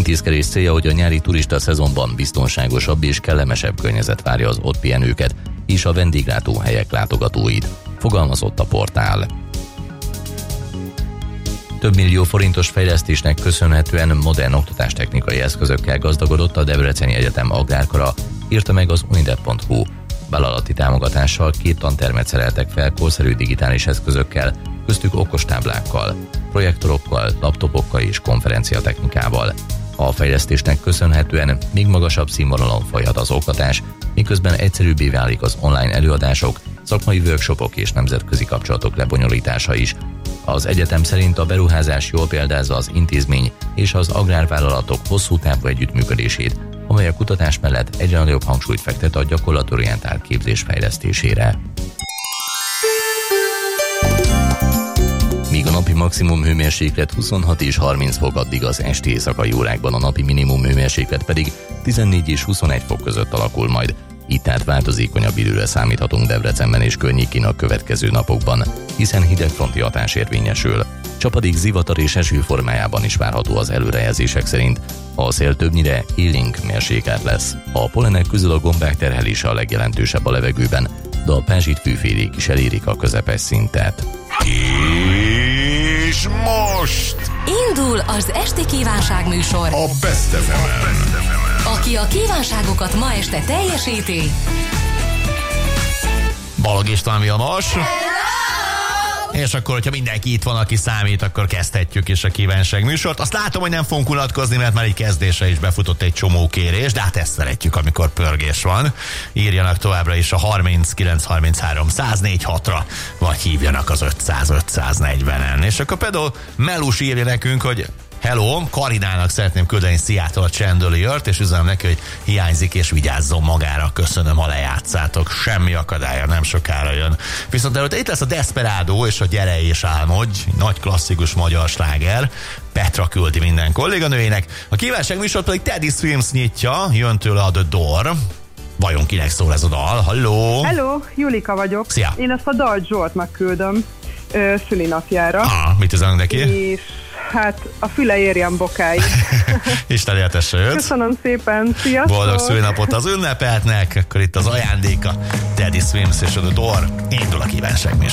intézkedés célja, hogy a nyári turista szezonban biztonságosabb és kellemesebb környezet várja az ott pihenőket és a vendéglátóhelyek látogatóit, fogalmazott a portál. Több millió forintos fejlesztésnek köszönhetően modern oktatástechnikai eszközökkel gazdagodott a Debreceni Egyetem agrárkara, írta meg az unidet.hu. Vállalati támogatással 2 tantermet szereltek fel korszerű digitális eszközökkel, köztük okostáblákkal, projektorokkal, laptopokkal és konferenciatechnikával. A fejlesztésnek köszönhetően még magasabb színvonalon folyhat az oktatás, miközben egyszerűbbé válik az online előadások, szakmai workshopok és nemzetközi kapcsolatok lebonyolítása is. Az egyetem szerint a beruházás jól példázza az intézmény és az agrárvállalatok hosszú távú együttműködését, amely a kutatás mellett egyre nagyobb hangsúlyt fektet a gyakorlatorientált képzés fejlesztésére. Míg a napi maximum hőmérséklet 26 és 30 fok, addig az esti éjszakai órákban a napi minimum hőmérséklet pedig 14 és 21 fok között alakul majd. Itt tehát változékonyabb időre számíthatunk Debrecenben és környékén a következő napokban, hiszen hidegfronti hatás érvényesül. Csapadék, zivatar és eső formájában is várható az előrejelzések szerint. A szél többnyire élénk mérsékelt lesz. A pollenek közül a gombák terhelése a legjelentősebb a levegőben, de a pázsit fűfélék is elérik a közepes szintet. És most indul az esti kívánság műsor a Best FM-en. Aki a kívánságokat ma este teljesíti, Balog István Vilmos. És akkor, hogyha mindenki itt van, aki számít, akkor kezdhetjük is a kívánság műsort. Azt látom, hogy nem fogunk unatkozni, mert már egy kezdésre is befutott egy csomó kérés, de hát ezt szeretjük, amikor pörgés van. Írjanak továbbra is a 3933 104 6-ra, vagy hívjanak az 500-540-en. És akkor például Melus írja nekünk, hogy hello, Karinának szeretném küldeni Seattle Chandelier-t, és üzenem neki, hogy hiányzik, és vigyázzon magára, köszönöm, ha lejátszátok. Semmi akadálya, nem sokára jön. Viszont előtte itt lesz a Desperado és a Gyere és álmodj, nagy klasszikus magyar sláger. Petra küldi minden kolléganőjének. A kívánság műsort pedig Teddy Swims nyitja, jön tőle a The Door. Vajon kinek szól ez a dal? Halló! Hello, Julika vagyok. Szia! Én ezt a dalt Zsoltnak küldöm szülinapjára. Mit üzenünk neki? És hát a füle érjen bokáig. Isten éltesse őt. Köszönöm szépen, sziasztok! Boldog szülinapot az ünnepeltnek, akkor itt az ajándéka Teddy Swims és a The Door. Indul a kívánság műsor.